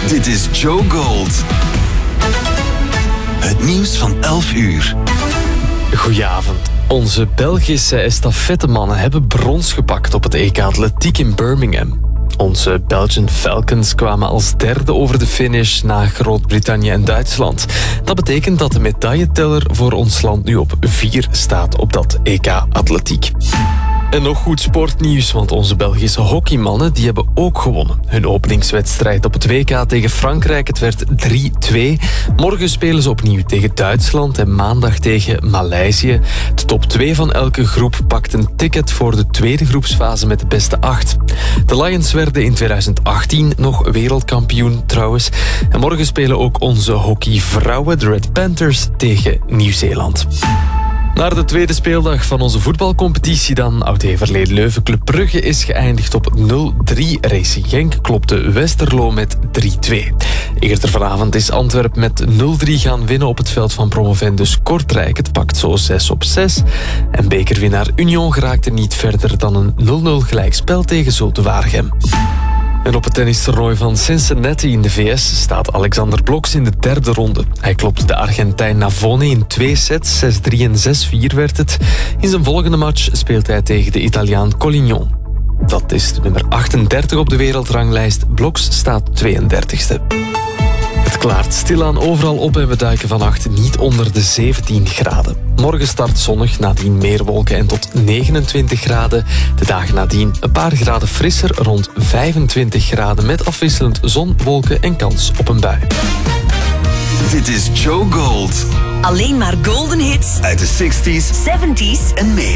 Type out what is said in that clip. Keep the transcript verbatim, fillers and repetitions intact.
Dit is Joe Gold. Het nieuws van elf uur. Goedenavond. Onze Belgische estafettemannen hebben brons gepakt op het E K Atletiek in Birmingham. Onze Belgian Falcons kwamen als derde over de finish na Groot-Brittannië en Duitsland. Dat betekent dat de medailleteller voor ons land nu op vier staat op dat E K Atletiek. En nog goed sportnieuws, want onze Belgische hockeymannen die hebben ook gewonnen. Hun openingswedstrijd op het W K tegen Frankrijk, het werd drie twee. Morgen spelen ze opnieuw tegen Duitsland en maandag tegen Maleisië. De top twee van elke groep pakt een ticket voor de tweede groepsfase met de beste acht. De Lions werden in tweeduizend achttien nog wereldkampioen trouwens. En morgen spelen ook onze hockeyvrouwen, de Red Panthers, tegen Nieuw-Zeeland. Naar de tweede speeldag van onze voetbalcompetitie dan. Oud-Heverlee Leuven Club Brugge is geëindigd op nul drie. Racing Genk klopte Westerlo met drie twee. Eerder vanavond is Antwerpen met nul drie gaan winnen op het veld van promovendus Kortrijk. Het pakt zo zes op zes. En bekerwinnaar Union geraakte niet verder dan een nul nul gelijkspel tegen Zulte Waregem. En op het tennistoernooi van Cincinnati in de V S staat Alexander Bloksch in de derde ronde. Hij klopte de Argentijn Navone in twee sets, zes drie en zes vier werd het. In zijn volgende match speelt hij tegen de Italiaan Collignon. Dat is de nummer achtendertig op de wereldranglijst. Bloksch staat tweeëndertigste. Het klaart stilaan overal op en we duiken vannacht niet onder de zeventien graden. Morgen start zonnig, nadien meer wolken en tot negenentwintig graden. De dagen nadien een paar graden frisser, rond vijfentwintig graden... met afwisselend zon, wolken en kans op een bui. Dit is Joe Gold. Alleen maar golden hits Uit de zestig's zeventig's en meer.